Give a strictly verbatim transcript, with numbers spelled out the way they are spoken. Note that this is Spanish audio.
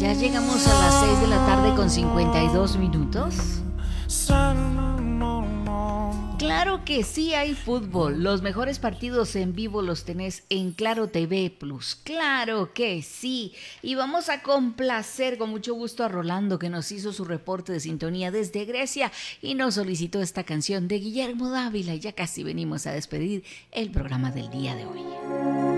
Ya llegamos a las seis de la tarde con cincuenta y dos minutos. Claro que sí hay fútbol. Los mejores partidos en vivo los tenés en Claro T V Plus. Claro que sí. Y vamos a complacer con mucho gusto a Rolando, que nos hizo su reporte de sintonía desde Grecia y nos solicitó esta canción de Guillermo Dávila. Ya casi venimos a despedir el programa del día de hoy.